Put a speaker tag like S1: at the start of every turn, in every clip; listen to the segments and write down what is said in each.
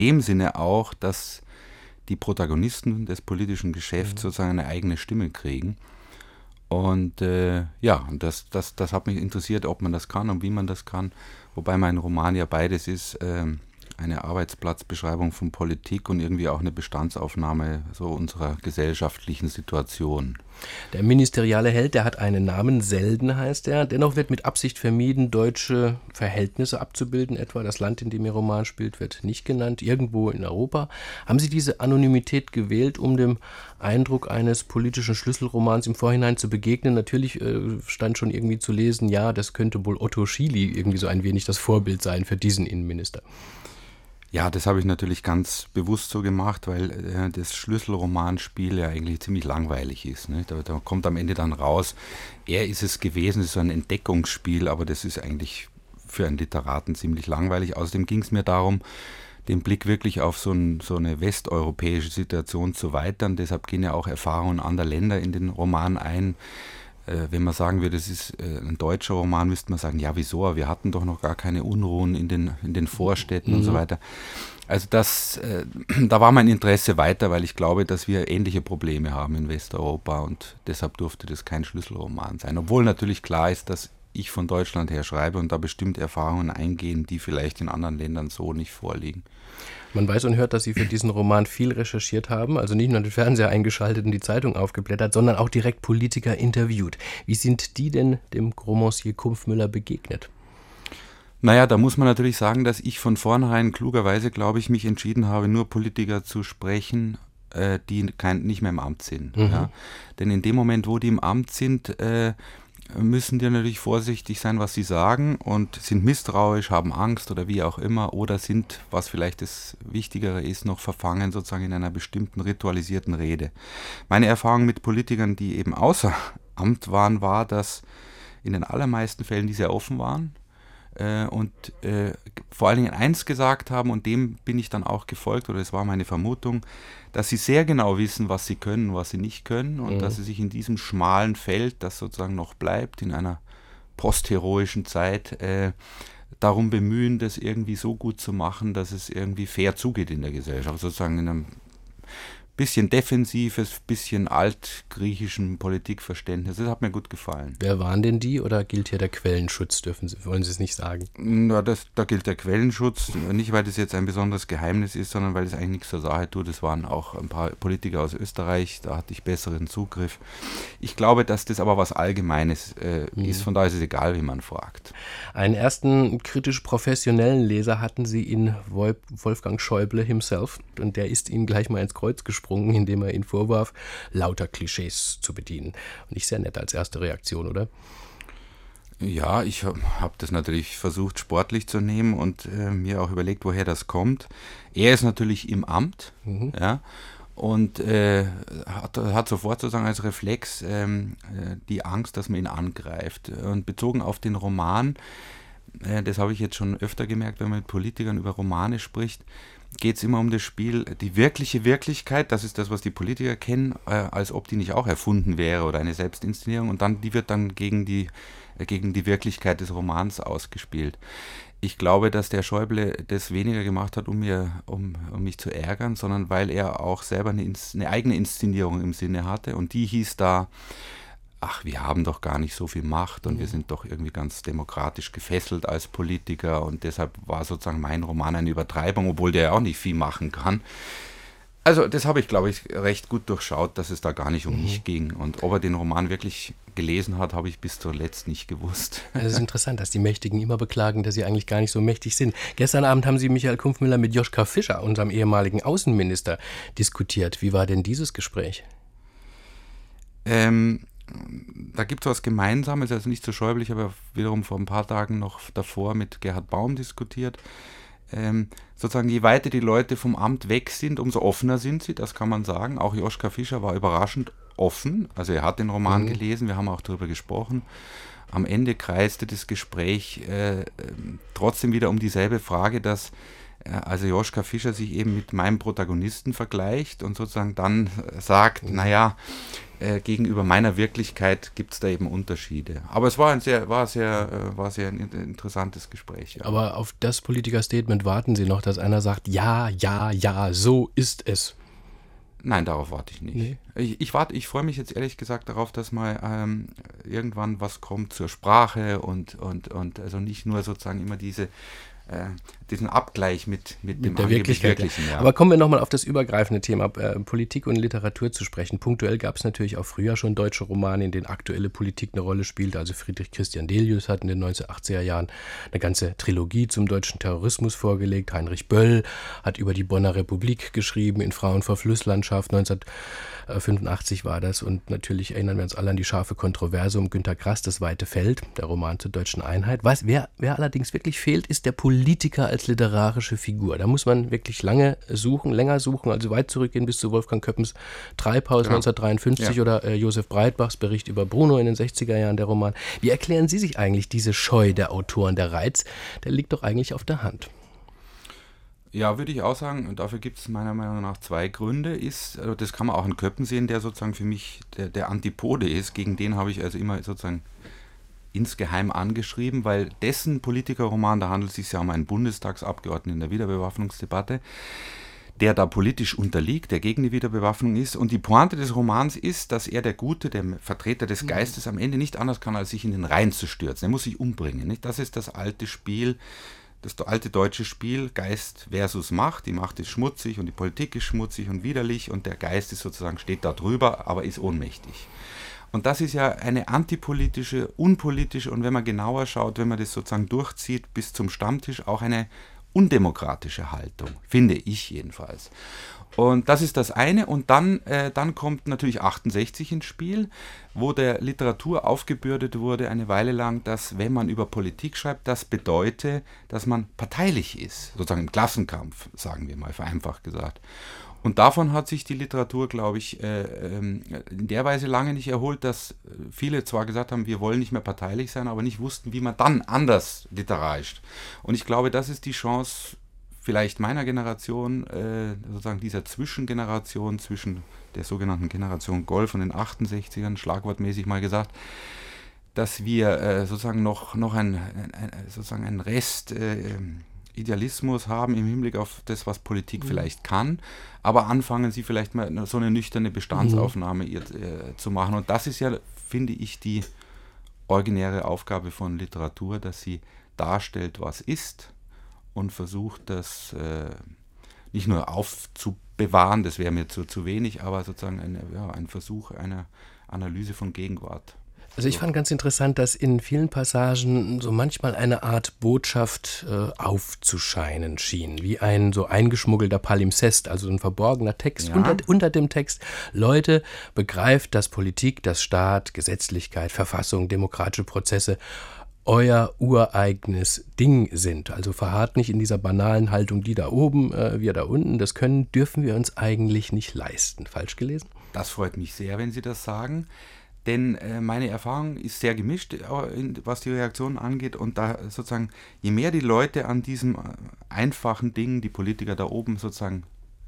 S1: dem Sinne auch, dass die Protagonisten des politischen Geschäfts sozusagen eine eigene Stimme kriegen. Und das hat mich interessiert, ob man das kann und wie man das kann. Wobei mein Roman ja beides ist, eine Arbeitsplatzbeschreibung von Politik und irgendwie auch eine Bestandsaufnahme so unserer gesellschaftlichen Situation.
S2: Der ministeriale Held, der hat einen Namen, Selden heißt er. Dennoch wird mit Absicht vermieden, deutsche Verhältnisse abzubilden. Etwa das Land, in dem Ihr Roman spielt, wird nicht genannt, irgendwo in Europa. Haben Sie diese Anonymität gewählt, um dem Eindruck eines politischen Schlüsselromans im Vorhinein zu begegnen? Natürlich stand schon irgendwie zu lesen, ja, das könnte wohl Otto Schily irgendwie so ein wenig das Vorbild sein für diesen Innenminister.
S1: Ja, das habe ich natürlich ganz bewusst so gemacht, weil das Schlüsselromanspiel ja eigentlich ziemlich langweilig ist. Ne? Da kommt am Ende dann raus, er ist es gewesen, es ist so ein Entdeckungsspiel, aber das ist eigentlich für einen Literaten ziemlich langweilig. Außerdem ging es mir darum, den Blick wirklich auf so eine westeuropäische Situation zu weitern. Deshalb gehen ja auch Erfahrungen anderer Länder in den Roman ein. Wenn man sagen würde, es ist ein deutscher Roman, müsste man sagen, ja wieso, wir hatten doch noch gar keine Unruhen in den Vorstädten und so weiter. Also da war mein Interesse weiter, weil ich glaube, dass wir ähnliche Probleme haben in Westeuropa und deshalb durfte das kein Schlüsselroman sein. Obwohl natürlich klar ist, dass ich von Deutschland her schreibe und da bestimmte Erfahrungen eingehen, die vielleicht in anderen Ländern so nicht vorliegen.
S2: Man weiß und hört, dass Sie für diesen Roman viel recherchiert haben, also nicht nur den Fernseher eingeschaltet und die Zeitung aufgeblättert, sondern auch direkt Politiker interviewt. Wie sind die denn dem Gromancier Kumpfmüller begegnet?
S1: Naja, da muss man natürlich sagen, dass ich von vornherein klugerweise, glaube ich, mich entschieden habe, nur Politiker zu sprechen, die nicht mehr im Amt sind. Ja? Denn in dem Moment, wo die im Amt sind, müssen die natürlich vorsichtig sein, was sie sagen und sind misstrauisch, haben Angst oder wie auch immer oder sind, was vielleicht das Wichtigere ist, noch verfangen sozusagen in einer bestimmten ritualisierten Rede. Meine Erfahrung mit Politikern, die eben außer Amt waren, war, dass in den allermeisten Fällen die sehr offen waren und vor allen Dingen eins gesagt haben und dem bin ich dann auch gefolgt oder es war meine Vermutung, dass sie sehr genau wissen, was sie können, was sie nicht können und dass sie sich in diesem schmalen Feld, das sozusagen noch bleibt, in einer postheroischen Zeit, darum bemühen, das irgendwie so gut zu machen, dass es irgendwie fair zugeht in der Gesellschaft, sozusagen in einem bisschen defensives, bisschen altgriechischen Politikverständnis. Das hat mir gut gefallen.
S2: Wer waren denn die oder gilt hier der Quellenschutz? Wollen Sie es nicht sagen?
S1: Na, da gilt der Quellenschutz, nicht weil das jetzt ein besonderes Geheimnis ist, sondern weil es eigentlich nichts zur Sache tut. Es waren auch ein paar Politiker aus Österreich, da hatte ich besseren Zugriff. Ich glaube, dass das aber was Allgemeines ist, von daher ist es egal, wie man fragt.
S2: Einen ersten kritisch professionellen Leser hatten Sie in Wolfgang Schäuble himself und der ist Ihnen gleich mal ins Kreuz gesprungen, indem er Ihnen vorwarf, lauter Klischees zu bedienen. Und nicht sehr nett als erste Reaktion, oder?
S1: Ja, ich habe das natürlich versucht sportlich zu nehmen und mir auch überlegt, woher das kommt. Er ist natürlich im Amt, ja, und hat sofort sozusagen als Reflex die Angst, dass man ihn angreift. Und bezogen auf den Roman, das habe ich jetzt schon öfter gemerkt, wenn man mit Politikern über Romane spricht, geht es immer um das Spiel, die wirkliche Wirklichkeit, das ist das, was die Politiker kennen, als ob die nicht auch erfunden wäre oder eine Selbstinszenierung und dann die wird dann gegen die Wirklichkeit des Romans ausgespielt. Ich glaube, dass der Schäuble das weniger gemacht hat, um mich zu ärgern, sondern weil er auch selber eine eigene Inszenierung im Sinne hatte und die hieß da, ach, wir haben doch gar nicht so viel Macht und wir sind doch irgendwie ganz demokratisch gefesselt als Politiker und deshalb war sozusagen mein Roman eine Übertreibung, obwohl der ja auch nicht viel machen kann. Also das habe ich, glaube ich, recht gut durchschaut, dass es da gar nicht um mich ging. Und ob er den Roman wirklich gelesen hat, habe ich bis zuletzt nicht gewusst.
S2: Also es ist interessant, dass die Mächtigen immer beklagen, dass sie eigentlich gar nicht so mächtig sind. Gestern Abend haben Sie Michael Kumpfmüller mit Joschka Fischer, unserem ehemaligen Außenminister, diskutiert. Wie war denn dieses Gespräch?
S1: Da gibt es was Gemeinsames, also nicht so Schäuble, ich habe wiederum vor ein paar Tagen noch davor mit Gerhard Baum diskutiert. Sozusagen, je weiter die Leute vom Amt weg sind, umso offener sind sie, das kann man sagen. Auch Joschka Fischer war überraschend offen, also er hat den Roman gelesen, wir haben auch darüber gesprochen. Am Ende kreiste das Gespräch trotzdem wieder um dieselbe Frage, dass also Joschka Fischer sich eben mit meinem Protagonisten vergleicht und sozusagen dann sagt, naja, gegenüber meiner Wirklichkeit gibt es da eben Unterschiede. Aber es war ein sehr interessantes Gespräch. Ja.
S2: Aber auf das Politiker-Statement warten Sie noch, dass einer sagt, ja, ja, ja, so ist es.
S1: Nein, darauf warte ich nicht. Nee. Ich freue mich jetzt ehrlich gesagt darauf, dass mal irgendwann was kommt zur Sprache und also nicht nur sozusagen immer diesen Abgleich mit dem
S2: der Wirklichen. Ja. Aber kommen wir nochmal auf das übergreifende Thema Politik und Literatur zu sprechen. Punktuell gab es natürlich auch früher schon deutsche Romane, in denen aktuelle Politik eine Rolle spielte. Also Friedrich Christian Delius hat in den 1980er Jahren eine ganze Trilogie zum deutschen Terrorismus vorgelegt. Heinrich Böll hat über die Bonner Republik geschrieben, in Frauen vor Flusslandschaft, 1985 war das. Und natürlich erinnern wir uns alle an die scharfe Kontroverse um Günter Grass, Das weite Feld, der Roman zur deutschen Einheit. Wer allerdings wirklich fehlt, ist der Politiker als literarische Figur. Da muss man wirklich länger suchen, also weit zurückgehen bis zu Wolfgang Köppens Treibhaus 1953 oder Josef Breitbachs Bericht über Bruno in den 60er Jahren, der Roman. Wie erklären Sie sich eigentlich diese Scheu der Autoren? Der Reiz, der liegt doch eigentlich auf der Hand.
S1: Ja, würde ich auch sagen, und dafür gibt es meiner Meinung nach zwei Gründe. Das kann man auch in Köppen sehen, der sozusagen für mich der Antipode ist. Gegen den habe ich also immer sozusagen insgeheim angeschrieben, weil dessen Politikerroman, da handelt es sich ja um einen Bundestagsabgeordneten in der Wiederbewaffnungsdebatte, der da politisch unterliegt, der gegen die Wiederbewaffnung ist. Und die Pointe des Romans ist, dass er, der Gute, der Vertreter des Geistes, am Ende nicht anders kann, als sich in den Rhein zu stürzen. Er muss sich umbringen. Nicht? Das ist das alte Spiel, das alte deutsche Spiel, Geist versus Macht. Die Macht ist schmutzig und die Politik ist schmutzig und widerlich und der Geist ist sozusagen, steht da drüber, aber ist ohnmächtig. Und das ist ja eine antipolitische, unpolitische und wenn man genauer schaut, wenn man das sozusagen durchzieht bis zum Stammtisch, auch eine undemokratische Haltung, finde ich jedenfalls. Und das ist das eine. Und dann kommt natürlich 68 ins Spiel, wo der Literatur aufgebürdet wurde eine Weile lang, dass, wenn man über Politik schreibt, das bedeutet, dass man parteilich ist, sozusagen im Klassenkampf, sagen wir mal, vereinfacht gesagt. Und davon hat sich die Literatur, glaube ich, in der Weise lange nicht erholt, dass viele zwar gesagt haben, wir wollen nicht mehr parteilich sein, aber nicht wussten, wie man dann anders literarisch. Und ich glaube, das ist die Chance vielleicht meiner Generation, sozusagen dieser Zwischengeneration, zwischen der sogenannten Generation Golf und den 68ern, schlagwortmäßig mal gesagt, dass wir sozusagen noch einen Rest Idealismus haben im Hinblick auf das, was Politik vielleicht kann, aber anfangen sie vielleicht mal so eine nüchterne Bestandsaufnahme zu machen. Und das ist ja, finde ich, die originäre Aufgabe von Literatur, dass sie darstellt, was ist und versucht, das nicht nur aufzubewahren, das wäre mir zu wenig, aber sozusagen ein Versuch einer Analyse von Gegenwart.
S2: Also ich fand ganz interessant, dass in vielen Passagen so manchmal eine Art Botschaft aufzuscheinen schien, wie ein so eingeschmuggelter Palimpsest, also ein verborgener Text unter dem Text. Leute, begreift, dass Politik, dass Staat, Gesetzlichkeit, Verfassung, demokratische Prozesse euer ureigenes Ding sind. Also verharrt nicht in dieser banalen Haltung, die da oben, wir da unten, das dürfen wir uns eigentlich nicht leisten. Falsch gelesen?
S1: Das freut mich sehr, wenn Sie das sagen. Denn meine Erfahrung ist sehr gemischt, was die Reaktionen angeht. Und da sozusagen, je mehr die Leute an diesem einfachen Ding, die Politiker da oben sozusagen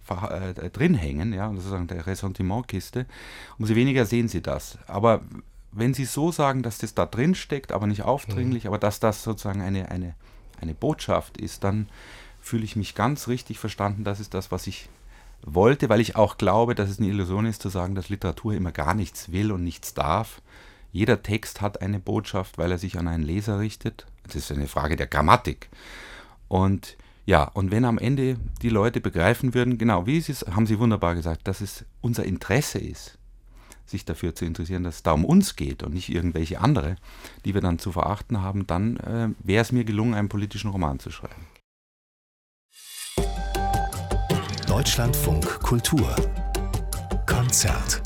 S1: drin hängen, ja, sozusagen der Ressentimentkiste, umso weniger sehen sie das. Aber wenn sie so sagen, dass das da drin steckt, aber nicht aufdringlich, aber dass das sozusagen eine Botschaft ist, dann fühle ich mich ganz richtig verstanden. Das ist das, was ich wollte, weil ich auch glaube, dass es eine Illusion ist, zu sagen, dass Literatur immer gar nichts will und nichts darf. Jeder Text hat eine Botschaft, weil er sich an einen Leser richtet. Das ist eine Frage der Grammatik. Und ja, und wenn am Ende die Leute begreifen würden, genau, wie es ist, haben Sie wunderbar gesagt, dass es unser Interesse ist, sich dafür zu interessieren, dass es da um uns geht und nicht irgendwelche andere, die wir dann zu verachten haben, dann wäre es mir gelungen, einen politischen Roman zu schreiben.
S3: Deutschlandfunk Kultur Konzert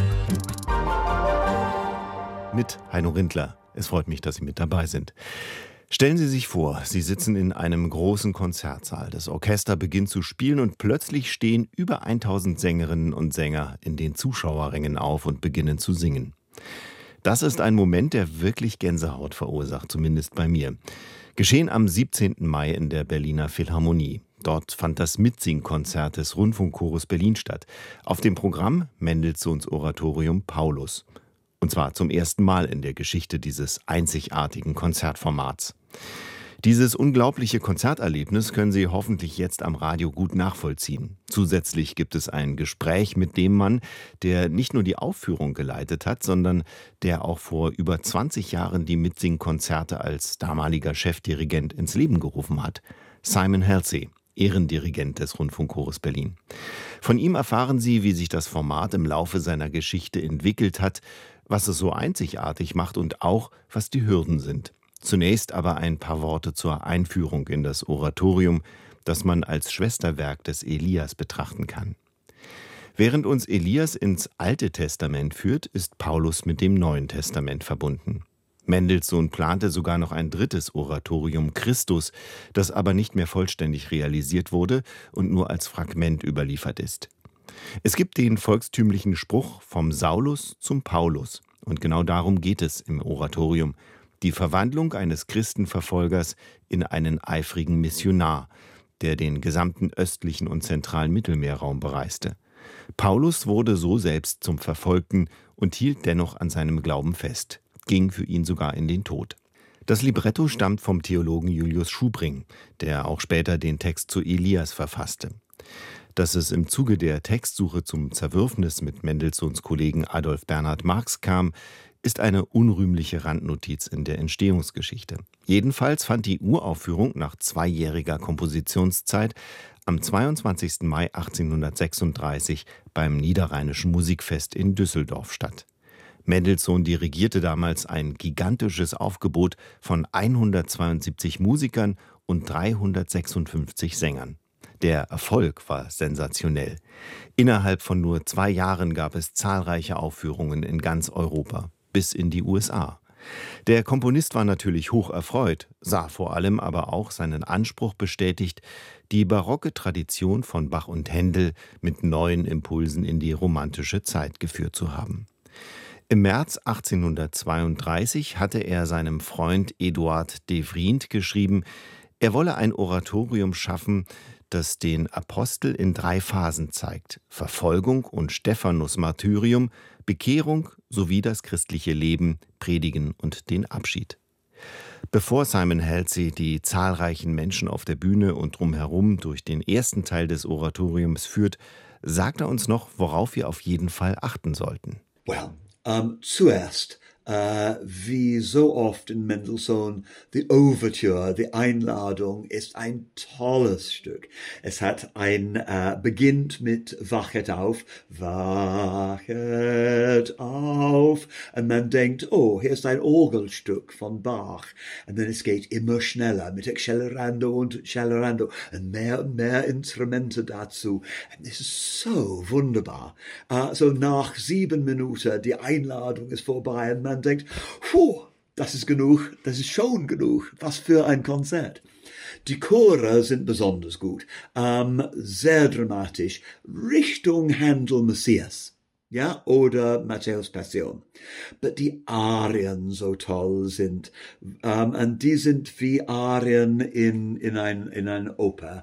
S3: mit Heino Rindler. Es freut mich, dass Sie mit dabei sind. Stellen Sie sich vor, Sie sitzen in einem großen Konzertsaal. Das Orchester beginnt zu spielen und plötzlich stehen über 1000 Sängerinnen und Sänger in den Zuschauerrängen auf und beginnen zu singen. Das ist ein Moment, der wirklich Gänsehaut verursacht, zumindest bei mir. Geschehen am 17. Mai in der Berliner Philharmonie. Dort fand das Mitsingkonzert des Rundfunkchores Berlin statt. Auf dem Programm Mendelssohns Oratorium Paulus. Und zwar zum ersten Mal in der Geschichte dieses einzigartigen Konzertformats. Dieses unglaubliche Konzerterlebnis können Sie hoffentlich jetzt am Radio gut nachvollziehen. Zusätzlich gibt es ein Gespräch mit dem Mann, der nicht nur die Aufführung geleitet hat, sondern der auch vor über 20 Jahren die Mitsingkonzerte als damaliger Chefdirigent ins Leben gerufen hat. Simon Halsey, Ehrendirigent des Rundfunkchores Berlin. Von ihm erfahren Sie, wie sich das Format im Laufe seiner Geschichte entwickelt hat, was es so einzigartig macht und auch, was die Hürden sind. Zunächst aber ein paar Worte zur Einführung in das Oratorium, das man als Schwesterwerk des Elias betrachten kann. Während uns Elias ins Alte Testament führt, ist Paulus mit dem Neuen Testament verbunden. Mendelssohn plante sogar noch ein drittes Oratorium Christus, das aber nicht mehr vollständig realisiert wurde und nur als Fragment überliefert ist. Es gibt den volkstümlichen Spruch vom Saulus zum Paulus, und genau darum geht es im Oratorium. Die Verwandlung eines Christenverfolgers in einen eifrigen Missionar, der den gesamten östlichen und zentralen Mittelmeerraum bereiste. Paulus wurde so selbst zum Verfolgten und hielt dennoch an seinem Glauben fest, ging für ihn sogar in den Tod. Das Libretto stammt vom Theologen Julius Schubring, der auch später den Text zu Elias verfasste. Dass es im Zuge der Textsuche zum Zerwürfnis mit Mendelssohns Kollegen Adolf Bernhard Marx kam, ist eine unrühmliche Randnotiz in der Entstehungsgeschichte. Jedenfalls fand die Uraufführung nach 2-jähriger Kompositionszeit am 22. Mai 1836 beim Niederrheinischen Musikfest in Düsseldorf statt. Mendelssohn dirigierte damals ein gigantisches Aufgebot von 172 Musikern und 356 Sängern. Der Erfolg war sensationell. Innerhalb von nur 2 Jahren gab es zahlreiche Aufführungen in ganz Europa, bis in die USA. Der Komponist war natürlich hoch erfreut, sah vor allem aber auch seinen Anspruch bestätigt, die barocke Tradition von Bach und Händel mit neuen Impulsen in die romantische Zeit geführt zu haben. Im März 1832 hatte er seinem Freund Eduard de Vriend geschrieben, er wolle ein Oratorium schaffen, das den Apostel in 3 Phasen zeigt: Verfolgung und Stephanus-Martyrium, Bekehrung sowie das christliche Leben, Predigen und den Abschied. Bevor Simon Halsey die zahlreichen Menschen auf der Bühne und drumherum durch den ersten Teil des Oratoriums führt, sagt er uns noch, worauf wir auf jeden Fall achten sollten.
S4: Zuerst, wie so oft in Mendelssohn, die Overture, die Einladung ist ein tolles Stück. Es hat beginnt mit Wachet auf, wachet auf. Und man denkt, oh, hier ist ein Orgelstück von Bach. Und dann es geht immer schneller mit Accelerando und Accelerando und mehr Instrumente dazu. Und es ist so wunderbar. So nach 7 Minuten, die Einladung ist vorbei und man denkt, das ist genug, das ist schon genug, was für ein Konzert. Die Chore sind besonders gut, sehr dramatisch, Richtung Händel Messias, ja, oder Matthäus Passion. Aber die Arien so toll sind, und die sind wie Arien in ein Oper.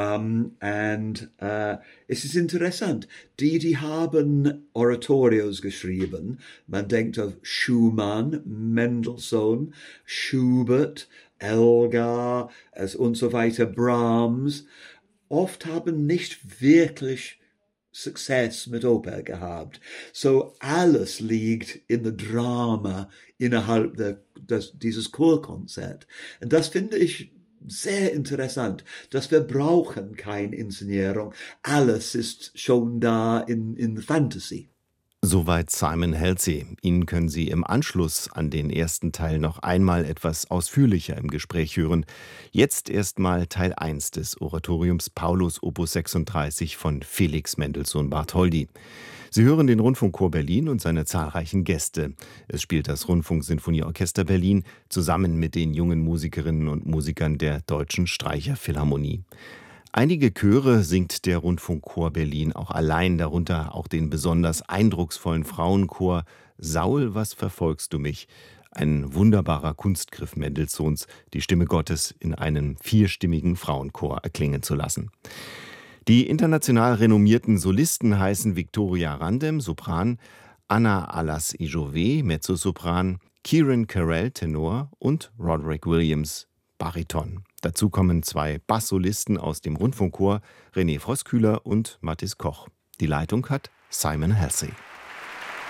S4: Es ist interessant, die haben Oratorios geschrieben. Man denkt auf Schumann, Mendelssohn, Schubert, Elgar und so weiter, Brahms. Oft haben nicht wirklich Success mit Oper gehabt. So alles liegt in der Drama innerhalb dieses Chorkonzert. Und das finde ich sehr interessant, dass wir brauchen keine Inszenierung. Alles ist schon da in Fantasy.
S3: Soweit Simon Halsey. Ihn können Sie im Anschluss an den ersten Teil noch einmal etwas ausführlicher im Gespräch hören. Jetzt erstmal Teil 1 des Oratoriums Paulus Opus 36 von Felix Mendelssohn Bartholdy. Sie hören den Rundfunkchor Berlin und seine zahlreichen Gäste. Es spielt das Rundfunksinfonieorchester Berlin zusammen mit den jungen Musikerinnen und Musikern der Deutschen Streicherphilharmonie. Einige Chöre singt der Rundfunkchor Berlin auch allein, darunter auch den besonders eindrucksvollen Frauenchor Saul, was verfolgst du mich? Ein wunderbarer Kunstgriff Mendelssohns, die Stimme Gottes in einem 4-stimmigen Frauenchor erklingen zu lassen. Die international renommierten Solisten heißen Victoria Randem, Sopran, Anna Alas-Ijové, Mezzosopran, Kieran Carell, Tenor und Roderick Williams, Bariton. Dazu kommen 2 Basssolisten aus dem Rundfunkchor, René Voskuhler und Mathis Koch. Die Leitung hat Simon Halsey.